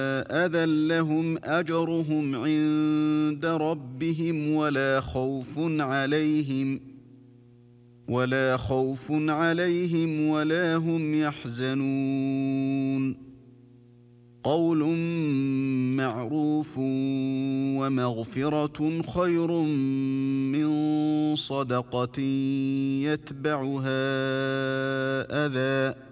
أذى لهم أجرهم عند ربهم ولا خوف عليهم ولا هم يحزنون قول معروف ومغفرة خير من صدقة يتبعها أذى